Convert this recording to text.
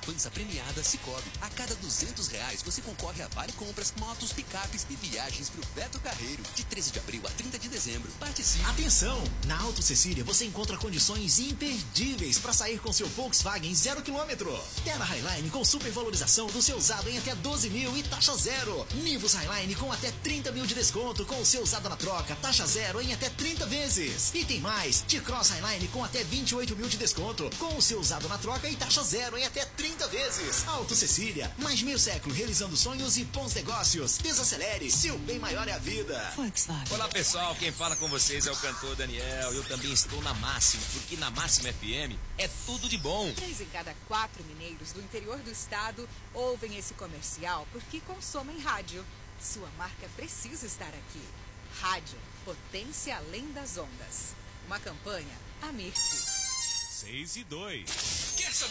poupança premiada Sicoob. A cada R$200 você concorre a vale compras, motos, picapes e viagens pro Beto Carreiro. De 13 de abril a 30 de dezembro. Participe! Atenção! Na Auto Cecília você encontra condições imperdíveis para sair com seu Volkswagen 0 km. Terra Highline com supervalorização do seu usado em até 12 mil e taxa zero. Nivus Highline com até 30 mil de desconto com o seu usado na troca, taxa zero em até 30 vezes. E tem mais, T-Cross Highline com até 28 mil de desconto com o seu usado na troca e taxa zero em até 30 vezes. Auto Cecília, mais meio século realizando sonhos e bons negócios. Desacelere, seu bem maior é a vida. Volkswagen. Olá pessoal, quem fala com vocês é o cantor Daniel. Eu também estou na Máxima, porque na Máxima FM é tudo de bom. 3 em cada 4 mineiros do interior do estado ouvem esse comercial porque consomem rádio. Sua marca precisa estar aqui. Rádio, potência além das ondas. Uma campanha Amirte. 6 e 2.